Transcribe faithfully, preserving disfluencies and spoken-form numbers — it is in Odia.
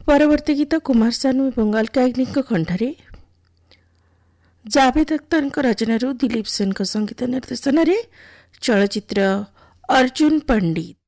ପରବର୍ତ୍ତୀ ଗୀତ କୁମାର ସାନୁ ଏବଂ ଅଲକା ୟାଗ୍ନିକଙ୍କ କଣ୍ଠରେ ଜାଭେଦ ଅଖ୍ତରଙ୍କ ରଚନାରୁ ଦିलीप सेनଙ୍କ ସଙ୍ଗୀତ ନିର୍ଦ୍ଦେଶନାରେ ଚଳଚ୍ଚିତ୍ର ଅର୍ଜୁନ ପଣ୍ଡିତ।